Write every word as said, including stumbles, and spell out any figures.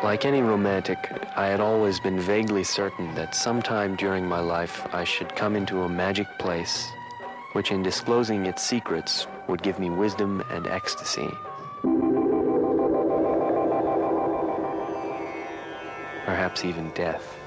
Like any romantic, I had always been vaguely certain that sometime during my life I should come into a magic place, which in disclosing its secrets would give me wisdom and ecstasy. Perhaps even death.